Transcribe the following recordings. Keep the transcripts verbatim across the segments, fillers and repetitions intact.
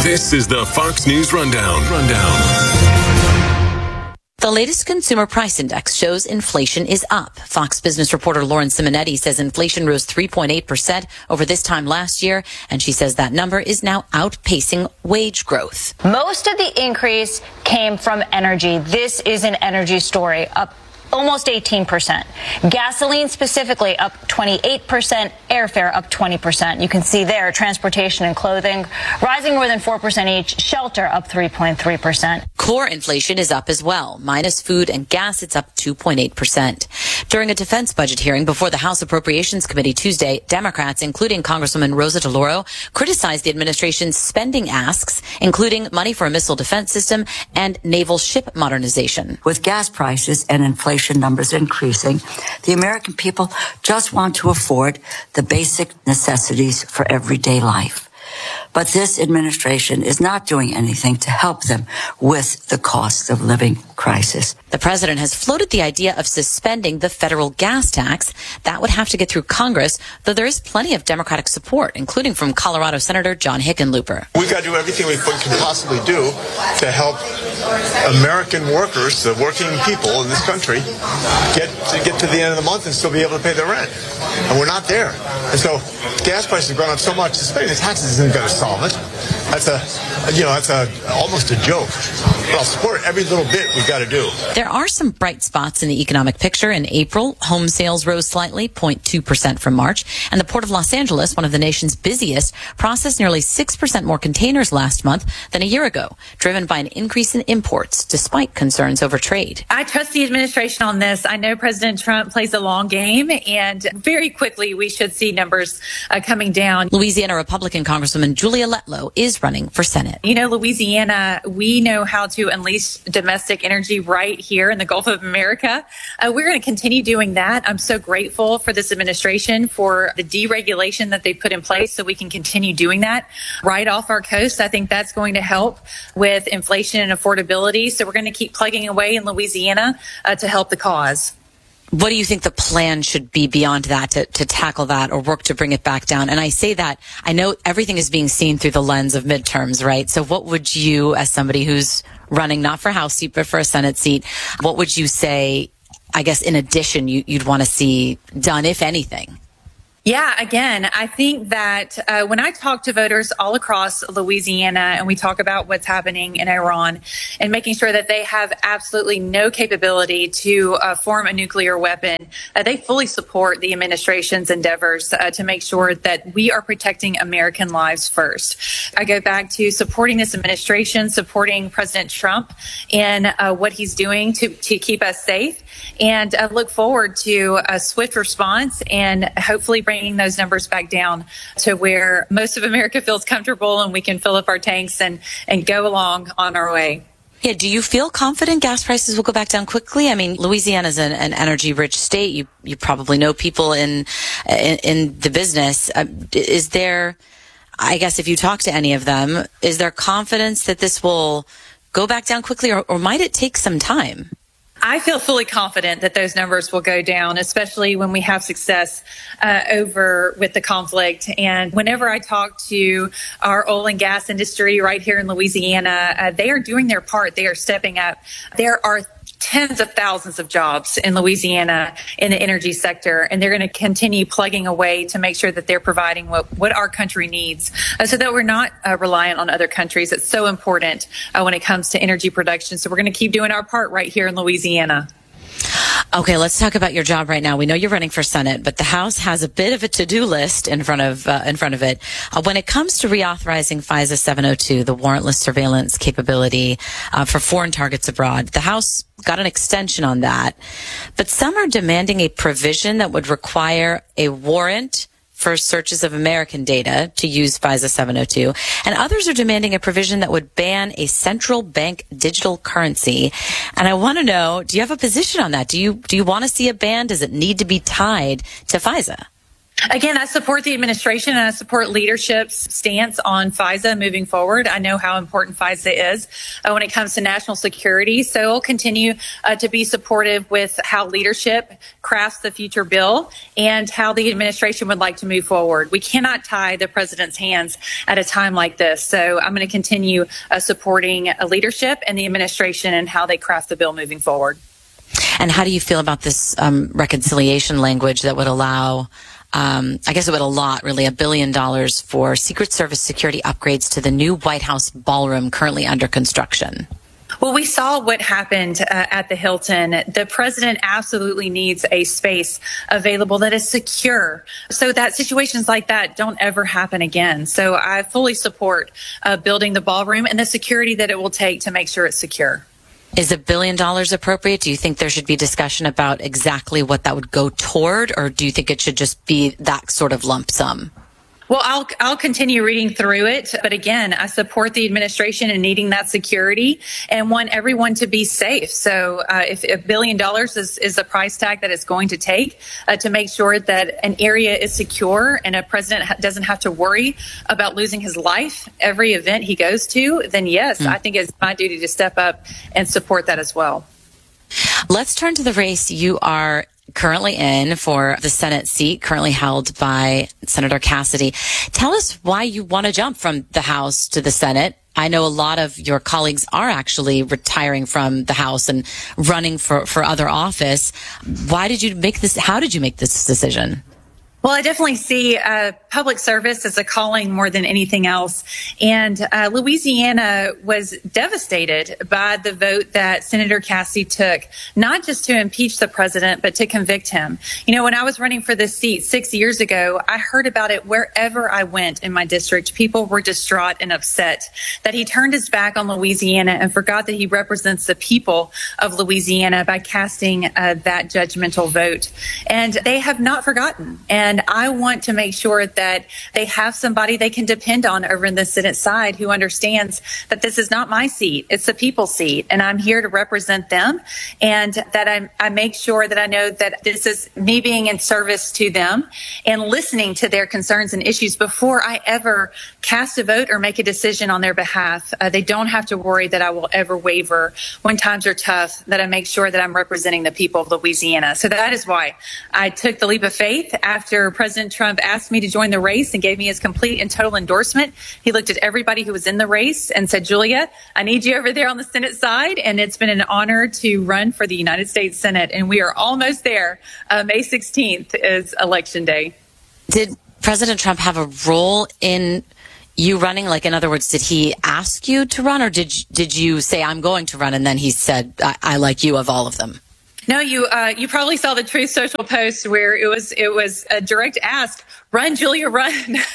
This is the Fox News Rundown. Rundown. The latest consumer price index shows inflation is up. Fox Business reporter Lauren Simonetti says inflation rose three point eight percent over this time last year, and she says that number is now outpacing wage growth. Most of the increase came from energy. This is an energy story, up almost eighteen percent. Gasoline specifically up twenty-eight percent, airfare up twenty percent. You can see there transportation and clothing rising more than four percent each, shelter up three point three percent. Core inflation is up as well. Minus food and gas, it's up two point eight percent. During a defense budget hearing before the House Appropriations Committee Tuesday, Democrats, including Congresswoman Rosa DeLauro, criticized the administration's spending asks, including money for a missile defense system and naval ship modernization. With gas prices and inflation numbers increasing, the American people just want to afford the basic necessities for everyday life. But this administration is not doing anything to help them with the cost of living crisis. The president has floated the idea of suspending the federal gas tax. That would have to get through Congress, though there is plenty of Democratic support, including from Colorado Senator John Hickenlooper. We've got to do everything we can possibly do to help American workers, the working people in this country, get to get to the end of the month and still be able to pay their rent. And we're not there. And so gas prices have gone up so much, suspending the taxes isn't going to solve it. That's a, you know, that's a almost a joke. But I'll support every little bit we've got to do. There are some bright spots in the economic picture. In April, home sales rose slightly, zero point two percent from March. And the Port of Los Angeles, one of the nation's busiest, processed nearly six percent more containers last month than a year ago, driven by an increase in imports, despite concerns over trade. I trust the administration on this. I know President Trump plays a long game, and very quickly we should see numbers uh, coming down. Louisiana Republican Congresswoman Julia Letlow is running for Senate. You know, Louisiana, we know how to unleash domestic energy right here in the Gulf of America. Uh, we're going to continue doing that. I'm so grateful for this administration for the deregulation that they put in place so we can continue doing that right off our coast. I think that's going to help with inflation and affordability. So we're going to keep plugging away in Louisiana uh, to help the cause. What do you think the plan should be beyond that to, to tackle that or work to bring it back down? And I say that, I know everything is being seen through the lens of midterms, right? So what would you, as somebody who's running not for a House seat, but for a Senate seat, what would you say, I guess, in addition, you, you'd want to see done, if anything? Yeah, again, I think that uh, when I talk to voters all across Louisiana and we talk about what's happening in Iran and making sure that they have absolutely no capability to uh, form a nuclear weapon, uh, they fully support the administration's endeavors uh, to make sure that we are protecting American lives first. I go back to supporting this administration, supporting President Trump in uh, what he's doing to, to keep us safe, and uh, look forward to a swift response and hopefully bring bringing those numbers back down to where most of America feels comfortable and we can fill up our tanks and, and go along on our way. Yeah, do you feel confident gas prices will go back down quickly? I mean, Louisiana is an, an energy-rich state. You you probably know people in in, in the business. Uh, is there, I guess if you talk to any of them, is there confidence that this will go back down quickly, or, or might it take some time? I feel fully confident that those numbers will go down, especially when we have success uh, over with the conflict. And whenever I talk to our oil and gas industry right here in Louisiana, uh, they are doing their part. They are stepping up. There are tens of thousands of jobs in Louisiana in the energy sector, and they're going to continue plugging away to make sure that they're providing what, what our country needs uh, so that we're not uh, reliant on other countries. It's so important uh, when it comes to energy production. So we're going to keep doing our part right here in Louisiana. Okay, let's talk about your job right now. We know you're running for Senate, but the House has a bit of a to-do list in front of uh, in front of it. Uh, when it comes to reauthorizing FISA seven oh two, the warrantless surveillance capability uh, for foreign targets abroad, the House got an extension on that. But some are demanding a provision that would require a warrant for searches of American data to use FISA seven oh two, and others are demanding a provision that would ban a central bank digital currency. And I want to know, do you have a position on that? Do you do you want to see a ban? Does it need to be tied to FISA? Again, I support the administration and I support leadership's stance on FISA moving forward. I know how important FISA is uh, when it comes to national security. So I'll continue uh, to be supportive with how leadership crafts the future bill and how the administration would like to move forward. We cannot tie the president's hands at a time like this. So I'm going to continue uh, supporting uh, leadership and the administration and how they craft the bill moving forward. And how do you feel about this um, reconciliation language that would allow Um, I guess it would allot really a billion dollars for Secret Service security upgrades to the new White House ballroom currently under construction? Well, we saw what happened uh, at the Hilton. The president absolutely needs a space available that is secure so that situations like that don't ever happen again. So I fully support uh, building the ballroom and the security that it will take to make sure it's secure. Is a billion dollars appropriate? Do you think there should be discussion about exactly what that would go toward, or do you think it should just be that sort of lump sum? Well, I'll I'll continue reading through it. But again, I support the administration in needing that security and want everyone to be safe. So uh, if a billion dollars is, is the price tag that it's going to take uh, to make sure that an area is secure and a president ha- doesn't have to worry about losing his life every event he goes to, then yes, mm. I think it's my duty to step up and support that as well. Let's turn to the race you are currently in for the Senate seat currently held by Senator Cassidy. Tell us why you want to jump from the House to the Senate. I know a lot of your colleagues are actually retiring from the House and running for, for other office. Why did you make this? How did you make this decision? Well, I definitely see uh, public service as a calling more than anything else. And uh, Louisiana was devastated by the vote that Senator Cassidy took, not just to impeach the president, but to convict him. You know, when I was running for this seat six years ago, I heard about it wherever I went in my district. People were distraught and upset that he turned his back on Louisiana and forgot that he represents the people of Louisiana by casting uh, that judgmental vote. And they have not forgotten. And And I want to make sure that they have somebody they can depend on over in the Senate side who understands that this is not my seat. It's the people's seat. And I'm here to represent them. And that I, I make sure that I know that this is me being in service to them and listening to their concerns and issues before I ever cast a vote or make a decision on their behalf. Uh, they don't have to worry that I will ever waver when times are tough, that I make sure that I'm representing the people of Louisiana. So that is why I took the leap of faith after President Trump asked me to join the race and gave me his complete and total endorsement. He looked at everybody who was in the race and said, Julia, I need you over there on the Senate side. And it's been an honor to run for the United States Senate. And we are almost there. Uh, May sixteenth is Election Day. Did President Trump have a role in you running? Like, in other words, did he ask you to run, or did, did you say, I'm going to run, and then he said, I, I like you of all of them? No, you uh, you probably saw the Truth Social post where it was it was a direct ask, run, Julia, run.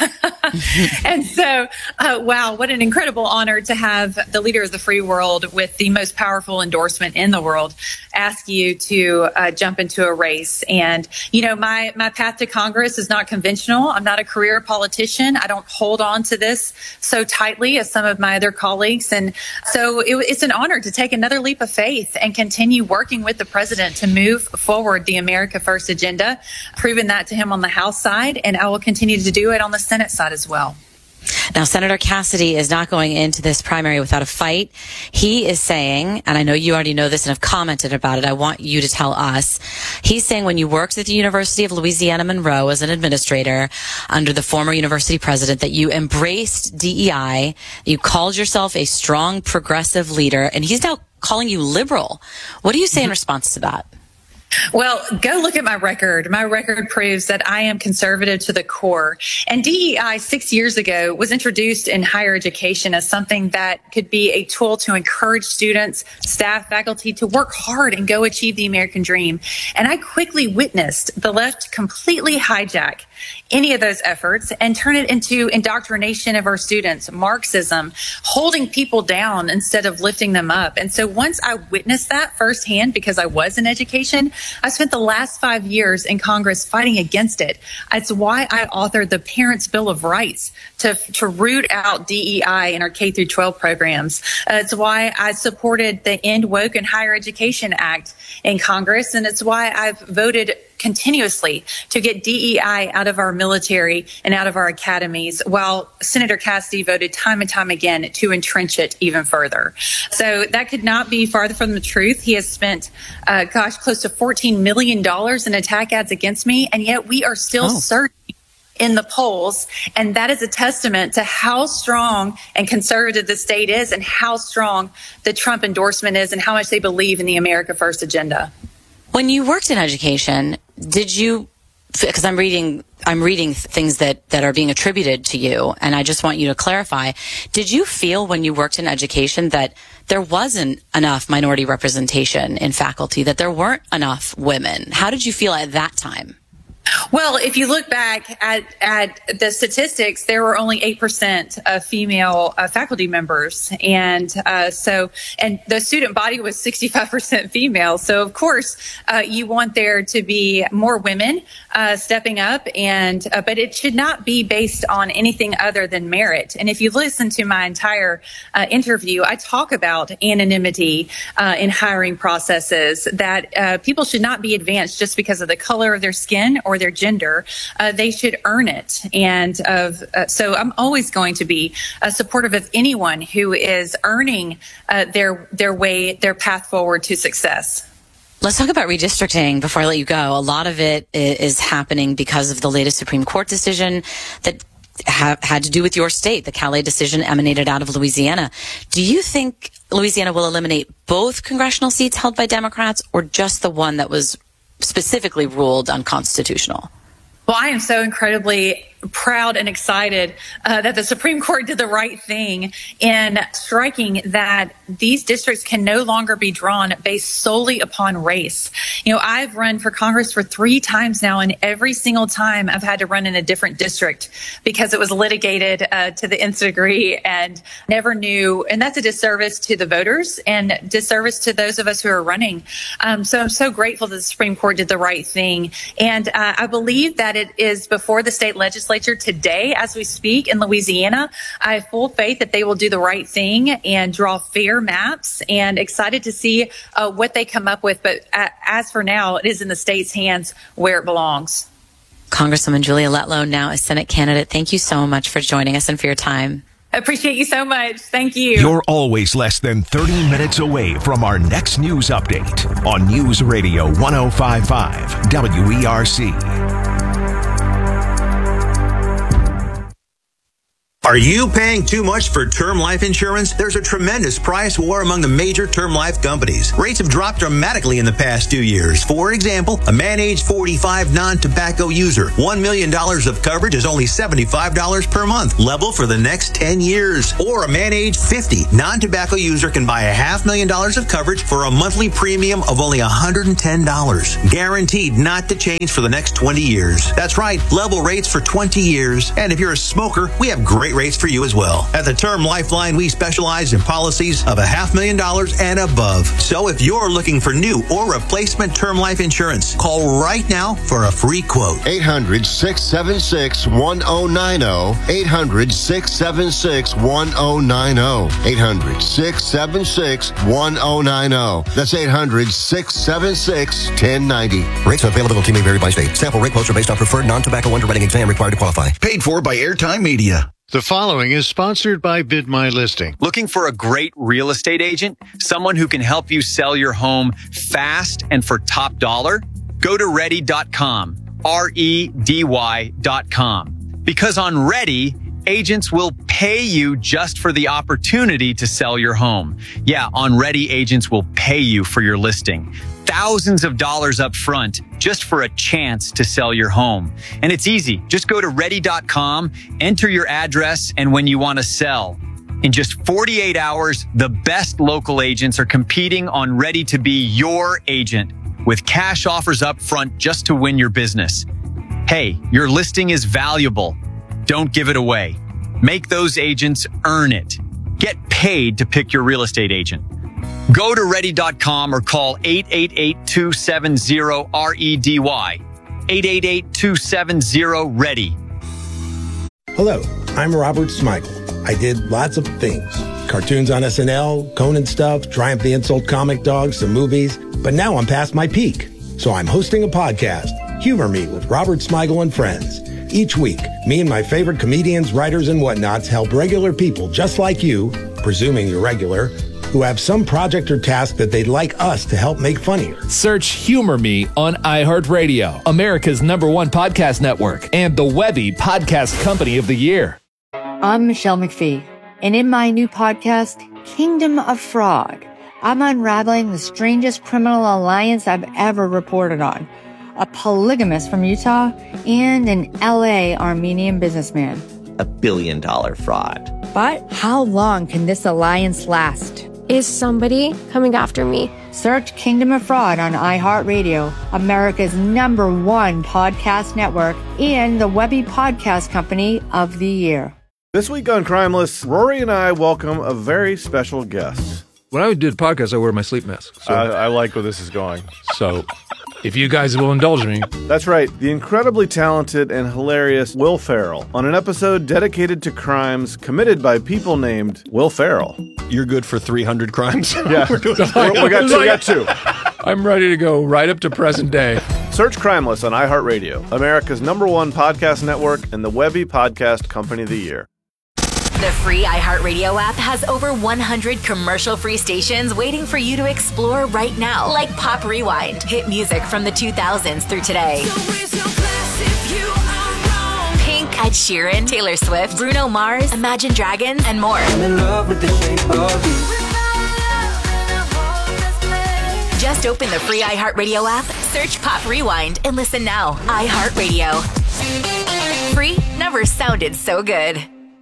And so, uh, wow, what an incredible honor to have the leader of the free world with the most powerful endorsement in the world ask you to uh, jump into a race. And, you know, my, my path to Congress is not conventional. I'm not a career politician. I don't hold on to this so tightly as some of my other colleagues. And so it, it's an honor to take another leap of faith and continue working with the president to move forward the America First agenda, proven that to him on the House side, and I will continue to do it on the Senate side as well. Now, Senator Cassidy is not going into this primary without a fight. He is saying, and I know you already know this and have commented about it, I want you to tell us, he's saying when you worked at the University of Louisiana Monroe as an administrator under the former university president, that you embraced D E I, you called yourself a strong progressive leader, and he's now calling you liberal. What do you say in response to that? Well, go look at my record. My record proves that I am conservative to the core. And D E I six years ago was introduced in higher education as something that could be a tool to encourage students, staff, faculty to work hard and go achieve the American dream. And I quickly witnessed the left completely hijack any of those efforts and turn it into indoctrination of our students, Marxism, holding people down instead of lifting them up. And so once I witnessed that firsthand, because I was in education, I spent the last five years in Congress fighting against it. It's why I authored the Parents' Bill of Rights to, to root out D E I in our K through twelve programs. Uh, it's why I supported the End Woke and Higher Education Act in Congress. And it's why I've voted continuously to get D E I out of our military and out of our academies, while Senator Cassidy voted time and time again to entrench it even further. So that could not be farther from the truth. He has spent, uh, gosh, close to fourteen million dollars in attack ads against me, and yet we are still oh. surging in the polls. And that is a testament to how strong and conservative the state is, and how strong the Trump endorsement is, and how much they believe in the America First agenda. When you worked in education, did you, because I'm reading, I'm reading things that, that are being attributed to you, and I just want you to clarify, did you feel when you worked in education that there wasn't enough minority representation in faculty, that there weren't enough women? How did you feel at that time? Well, if you look back at, at the statistics, there were only eight percent of female uh, faculty members. And uh, so, and the student body was sixty-five percent female. So, of course, uh, you want there to be more women uh, stepping up. And uh, but it should not be based on anything other than merit. And if you listen to my entire uh, interview, I talk about anonymity uh, in hiring processes, that uh, people should not be advanced just because of the color of their skin or their gender. Uh, they should earn it. And of, uh, so I'm always going to be uh, supportive of anyone who is earning uh, their their way, their path forward to success. Let's talk about redistricting before I let you go. A lot of it is happening because of the latest Supreme Court decision that ha- had to do with your state. The Calais decision emanated out of Louisiana. Do you think Louisiana will eliminate both congressional seats held by Democrats, or just the one that was specifically ruled unconstitutional? Well, I am so incredibly proud and excited uh, that the Supreme Court did the right thing in striking that these districts can no longer be drawn based solely upon race. You know, I've run for Congress for three times now, and every single time I've had to run in a different district because it was litigated uh, to the nth degree, and never knew. And that's a disservice to the voters and disservice to those of us who are running. Um, so I'm so grateful that the Supreme Court did the right thing. And uh, I believe that it is before the state legislature today as we speak in Louisiana. I have full faith that they will do the right thing and draw fair maps, and excited to see uh, what they come up with. But uh, as for now, it is in the state's hands where it belongs. Congresswoman Julia Letlow, now a Senate candidate, thank you so much for joining us and for your time. I appreciate you so much. Thank you. You're always less than thirty minutes away from our next news update on News Radio one oh five point five W E R C. Are you paying too much for term life insurance? There's a tremendous price war among the major term life companies. Rates have dropped dramatically in the past two years. For example, a man age forty-five non-tobacco user, one million dollars of coverage is only seventy-five dollars per month, level for the next ten years. Or a man age fifty non-tobacco user can buy a half million dollars of coverage for a monthly premium of only one hundred ten dollars. Guaranteed not to change for the next twenty years. That's right, level rates for twenty years. And if you're a smoker, we have great rates for you as well. At the Term Lifeline, we specialize in policies of a half million dollars and above. So if you're looking for new or replacement term life insurance, call right now for a free quote. eight hundred, six seven six, one oh nine oh. eight hundred, six seven six, one oh nine oh. eight hundred, six seven six, one oh nine oh. That's eight hundred, six seven six, one oh nine oh. Rates and availability may vary by state. Sample rate quotes are based on preferred non-tobacco underwriting exam required to qualify. Paid for by Airtime Media. The following is sponsored by Bid My Listing. Looking for a great real estate agent? Someone who can help you sell your home fast and for top dollar? Go to ready dot com. R E D Y dot com. Because on Ready, agents will pay you just for the opportunity to sell your home. Yeah, on Ready, agents will pay you for your listing. Thousands of dollars up front just for a chance to sell your home. And it's easy. Just go to ready dot com, enter your address, and when you want to sell. In just forty-eight hours, the best local agents are competing on Ready to be your agent with cash offers up front just to win your business. Hey, your listing is valuable. Don't give it away. Make those agents earn it. Get paid to pick your real estate agent. Go to ready dot com or call eight eight eight, two seven zero, R E D Y. eight eight eight, two seven zero, READY. Hello, I'm Robert Smigel. I did lots of things. Cartoons on S N L, Conan stuff, Triumph the Insult comic dog, some movies. But now I'm past my peak. So I'm hosting a podcast. Humor Me with Robert Smigel and Friends. Each week, me and my favorite comedians, writers, and whatnots help regular people just like you, presuming you're regular, who have some project or task that they'd like us to help make funnier. Search Humor Me on iHeartRadio, America's number one podcast network, and the Webby Podcast Company of the Year. I'm Michelle McPhee, and in my new podcast, Kingdom of Fraud, I'm unraveling the strangest criminal alliance I've ever reported on. A polygamist from Utah and an L A Armenian businessman. A billion dollar fraud. But how long can this alliance last? Is somebody coming after me? Search Kingdom of Fraud on iHeartRadio, America's number one podcast network, and the Webby Podcast Company of the Year. This week on Crimeless, Rory and I welcome a very special guest. When I do the podcast, I wear my sleep mask. So. I, I like where this is going. So, if you guys will indulge me. That's right. The incredibly talented and hilarious Will Ferrell on an episode dedicated to crimes committed by people named Will Ferrell. You're good for three hundred crimes? Yeah. we, got two, we got two. I'm ready to go right up to present day. Search Crimeless on iHeartRadio, America's number one podcast network, and the Webby Podcast Company of the Year. The free iHeartRadio app has over one hundred commercial-free stations waiting for you to explore right now, like Pop Rewind, hit music from the two thousands through today. Pink, Ed Sheeran, Taylor Swift, Bruno Mars, Imagine Dragons, and more. I'm in love with the shape of you. Just open the free iHeartRadio app, search Pop Rewind, and listen now. iHeartRadio. Free never sounded so good.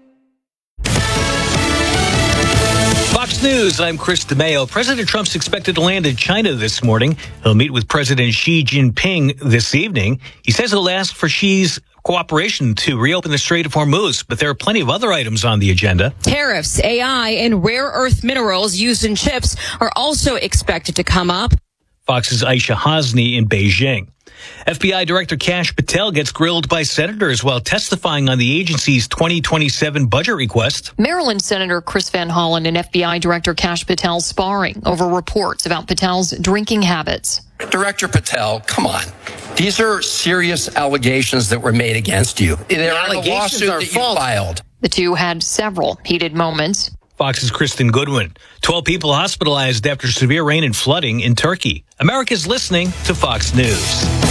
Fox News, I'm Chris DeMaio. President Trump's expected to land in China this morning. He'll meet with President Xi Jinping this evening. He says he'll ask for Xi's cooperation to reopen the Strait of Hormuz, but there are plenty of other items on the agenda. Tariffs, A I, and rare earth minerals used in chips are also expected to come up. Fox's Aisha Hasni in Beijing. F B I Director Kash Patel gets grilled by senators while testifying on the agency's twenty twenty-seven budget request. Maryland Senator Chris Van Hollen and F B I Director Kash Patel sparring over reports about Patel's drinking habits. Director Patel, come on. These are serious allegations that were made against you. They're the allegations are that false. You filed. The two had several heated moments. Fox's Kristen Goodwin. twelve people hospitalized after severe rain and flooding in Turkey. America's listening to Fox News.